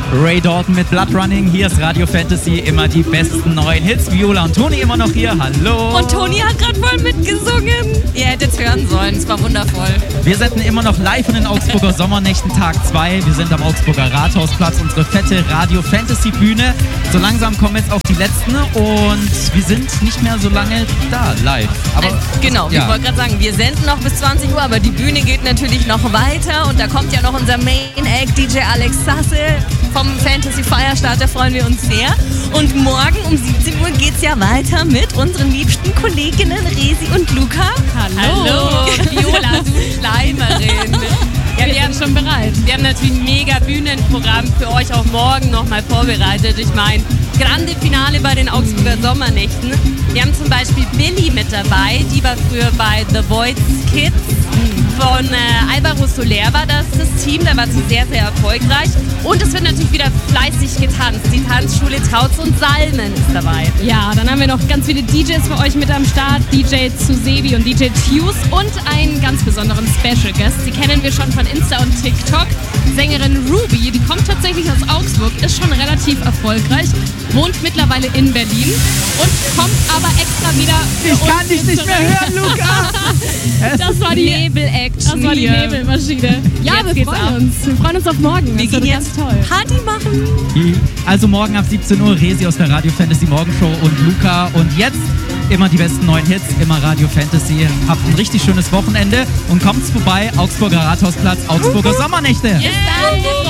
Ray Dalton mit Blood Running. Hier ist Radio Fantasy, immer die besten neuen Hits. Viola und Toni immer noch hier. Hallo. Und Toni hat gerade voll mitgesungen. Ihr hättet es hören sollen, es war wundervoll. Wir senden immer noch live von den Augsburger Sommernächten Tag 2. Wir sind am Augsburger Rathausplatz, unsere fette Radio Fantasy Bühne. So langsam kommen wir jetzt auf die letzten und wir sind nicht mehr so lange da, live. Aber, genau, ja. Ich wollte gerade sagen, wir senden noch bis 20 Uhr, aber die Bühne geht natürlich noch weiter und da kommt ja noch unser Main Act, DJ Alex Sasse vom Fantasy Firestarter, da freuen wir uns sehr. Und morgen um 17 Uhr geht's ja weiter mit unseren liebsten Kolleginnen Resi und Luca. Hallo, Viola, du Schleimerin. Ja, wir sind schon bereit. Wir haben natürlich ein mega Bühnenprogramm für euch auch morgen nochmal vorbereitet. Ich meine, grande Finale bei den Augsburger Sommernächten. Wir haben zum Beispiel Billy mit dabei, die war früher bei The Voice Kids. Von Alvaro Soler war das Team, da war sie sehr, sehr erfolgreich. Und es wird natürlich wieder fleißig getanzt. Die Tanzschule Trautz und Salmen ist dabei. Ja, dann haben wir noch ganz viele DJs für euch mit am Start. DJ Zusevi und DJ Tues und einen ganz besonderen Special Guest. Die kennen wir schon von Insta und TikTok. Sängerin Ruby, die kommt tatsächlich aus Augsburg, ist schon relativ erfolgreich, wohnt mittlerweile in Berlin und kommt aber extra wieder für Ich uns kann dich nicht mehr hören, Luca! Das war die Nebel-Action. Das war die Nebelmaschine. Ja, Jetzt wir geht's freuen ab. uns. Wir freuen uns auf morgen. Wir Das wird gehen ganz jetzt toll. Party machen. Also morgen ab 17 Uhr Resi aus der Radio Fantasy Morgenshow und Luca. Und jetzt immer die besten neuen Hits, immer Radio Fantasy. Habt ein richtig schönes Wochenende und kommt vorbei, Augsburger Rathausplatz, Augsburger Sommernächte. Bis dann.